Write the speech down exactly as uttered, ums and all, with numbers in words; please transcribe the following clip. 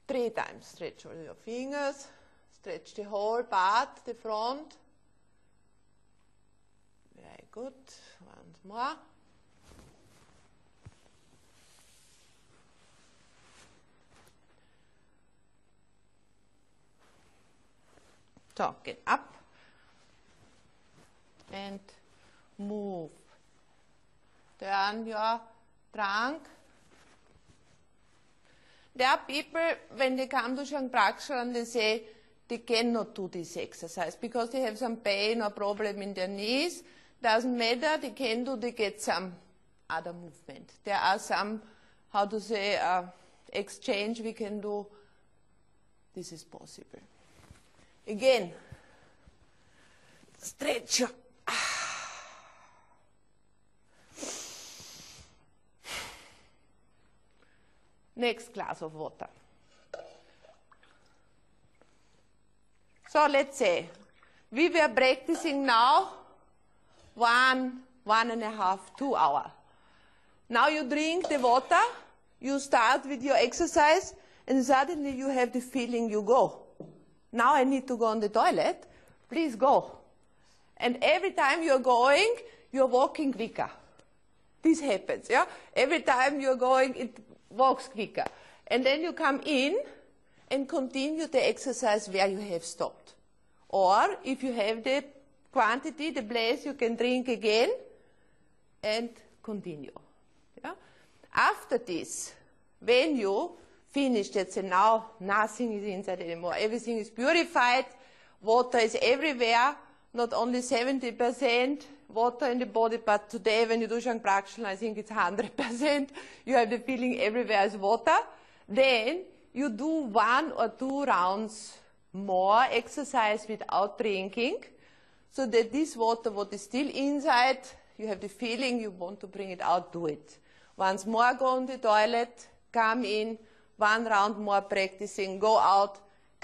Three times. Stretch all your fingers. Stretch the whole part, the front. Very good. Once more. So, get up and move. Turn your trunk. There are people, when they come to Shang Praksharan, they say they cannot do this exercise because they have some pain or problem in their knees. Doesn't matter, they can do, they get some other movement. There are some, how to say, uh, exchange we can do. This is possible. Again, stretch your next glass of water. So let's say we were practicing now one, one and a half, two hours. Now you drink the water, you start with your exercise, and suddenly you have the feeling you go. Now I need to go on the toilet, please go. And every time you're going, you're walking quicker. This happens, yeah? Every time you're going, it walks quicker. And then you come in and continue the exercise where you have stopped. Or if you have the quantity, the place, you can drink again and continue. Yeah? After this, when you finish, let's say now nothing is inside anymore, everything is purified, water is everywhere, not only seventy percent water in the body, but today when you do Shang Praksharan, I think it's one hundred percent. You have the feeling everywhere is water. Then you do one or two rounds more exercise without drinking, so that this water, what is still inside, you have the feeling you want to bring it out, do it. Once more, go on the toilet, come in, one round more practicing, go out,